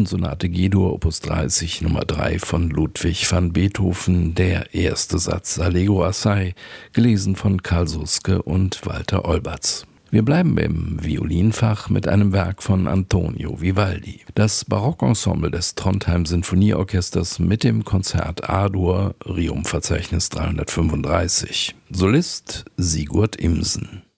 Violinsonate G-Dur Opus 30 Nummer 3 von Ludwig van Beethoven, der erste Satz Allegro assai, gelesen von Karl Suske und Walter Olbertz. Wir bleiben im Violinfach mit einem Werk von Antonio Vivaldi. Das Barockensemble des Trondheim Sinfonieorchesters mit dem Konzert A-Dur, Rium-Verzeichnis 335. Solist Sigurd Imsen.